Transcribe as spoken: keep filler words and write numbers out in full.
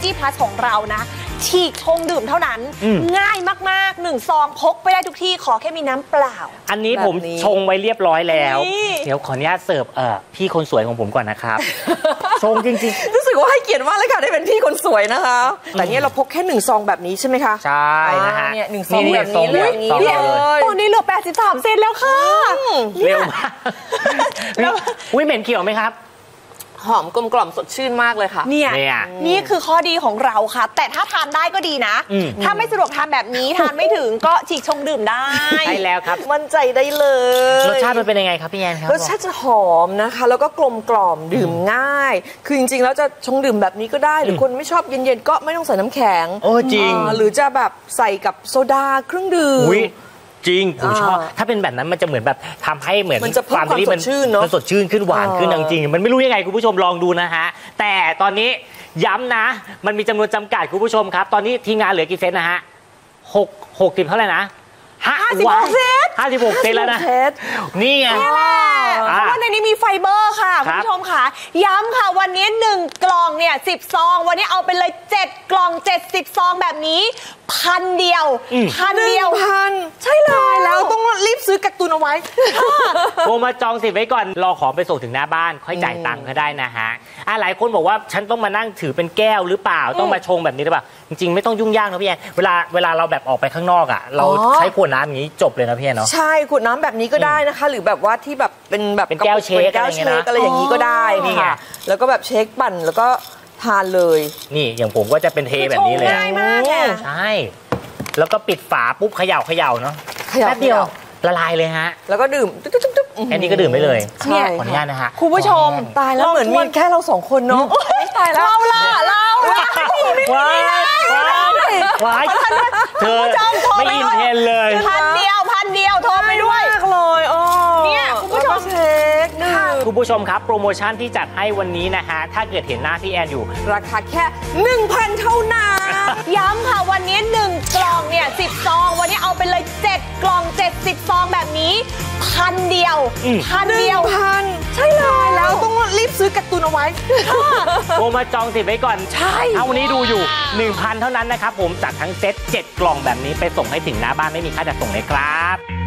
Energy Plus ของเรานะฉีกชงดื่มเท่านั้นง่ายมากๆหนึ่งซองพกไปได้ทุกที่ขอแค่มีน้ำเปล่าอันนี้ผมชงไว้เรียบร้อยแล้วเดี๋ยวขออนุญาตเสิร์ฟเอ่อพี่คนสวยของผมก่อนนะครับชงจริงๆรู้สึกว่าให้เกียรติมากเลยค่ะได้เป็นพี่คนสวยนะคะแต่เนี่ยเราพกแค่หนึ่งซองแบบนี้ใช่ไหมคะใช่นะฮะเนี่ยหนึ่งซองแบบนี้เลยตอนนี้เหลือแปดสิบสามเซนแล้วค่ะเร็วมากอุ้ยเหม็นเขียวไหมครับหอมกลมกล่อมสดชื่นมากเลยค่ะเนี่ยนี่คือข้อดีของเราค่ะแต่ถ้าทานได้ก็ดีนะถ้าไม่สะดวกทานแบบนี้ทานไม่ถึงก็ฉีกชงดื่มได้ใช่แล้วครับมั่นใจได้เลยรสชาติมันเป็นยังไงครับพี่แอนครับรสชาติจะหอมนะคะแล้วก็กลมกล่อมดื่มง่ายคือจริงๆแล้วจะชงดื่มแบบนี้ก็ได้หรือคนไม่ชอบเย็นๆก็ไม่ต้องใส่น้ำแข็งโอ้จริงหรือจะแบบใส่กับโซดาเครื่องดื่มจริงผมชอบถ้าเป็นแบบนั้นมันจะเหมือนแบบทำให้เหมือนความที่มันมันสดชื่นขึ้นหวานขึ้นจริงมันไม่รู้ยังไงคุณผู้ชมลองดูนะฮะแต่ตอนนี้ย้ำนะมันมีจำนวนจำกัดคุณผู้ชมครับตอนนี้ทีมงานเหลือกี่เซตนะฮะหกหกสิบเท่าไหร่นะห้าสิบหกเซตห้าสิบหกเซตแล้วนะนี่ไงเพราะว่าในนี้มีไฟเบอร์ค่ะคุณผู้ชมค่ะย้ำค่ะวันนี้หนึ่งกล่องเนี่ยสิบซองวันนี้เอาไปเลยเจ็ดกล่องเจ็ดสิบซองแบบนี้พันเดียวพันเดียวพันใช่เลยแล้วต้องรีบซื้อกักตุนเอาไว้โทรมาจองสิทธิ์ไว้ก่อนรอของไปส่งถึงหน้าบ้านค่อยจ่ายตังค์ก็ได้นะฮะหลายคนบอกว่าฉันต้องมานั่งถือเป็นแก้วหรือเปล่าต้องมาชงแบบนี้หรือเปล่าจริงๆไม่ต้องยุ่งยากนะพี่แอนเวลาเวลาเราแบบออกไปข้างนอกอ่ะเราใช้ขวดน้ำอย่างนี้จบเลยนะพี่แอนเนาะใช่ขวดน้ำแบบนี้ก็ได้นะคะหรือแบบว่าที่แบบเป็นแบบเป็นแก้วเชคแก้วเชคอะไรอย่างนี้ก็ได้ค่ะแล้วก็แบบเชคปั่นแล้วก็ทานเลยนี่อย่างผมก็จะเป็นเทแบบนี้เลยง่ายมากใช่แล้วก็ปิดฝาปุ๊บเขย่าเขย่าเนาะแป๊บเดียวละลายเลยฮะแล้วก็ดื่มแค่นี้ก็ดื่มไปเลยเนี่ยขออนุญาตนะฮะคุณผู้ชมตายแล้วเหมือนมีแค่เราสองคนเนาะตายแล้วเราล่ะเราว้ายว้ายเธอไม่อินเทนเลยพันเดียวพันเดียวโทรไปด้วยเลยอ๋อเนี่ยคุณผู้ชมเช็คคุณผู้ชมครับโปรโมชั่นที่จัดให้วันนี้นะฮะถ้าเกิดเห็นหน้าพี่แอนอยู่ราคาแค่ หนึ่งพัน เท่านั้นย้ำค่ะวันนี้หนึ่งกล่องเนี่ยสิบซองวันนี้เอาไปเลยเจ็ดกล่องเจ็ดสิบซองแบบนี้พันเดียวพันเดียวพันใช่เลยแล้วต้องรีบซื้อกักตุนเอาไว้โทรมาจองสิทธิ์ไว้ก่อนใช่ถ้าวันนี้ดูอยู่ หนึ่งพัน เท่านั้นนะครับผมจัดทั้งเซตเจ็ดกล่องแบบนี้ไปส่งให้ถึงหน้าบ้านไม่มีค่าจัดส่งเลยครับ